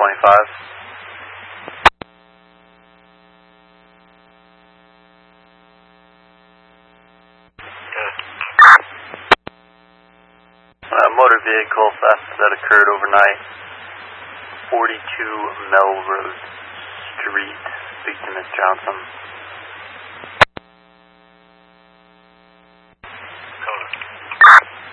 25. Motor vehicle theft that occurred overnight, 42 Melrose Street. Speak to Ms. Johnson.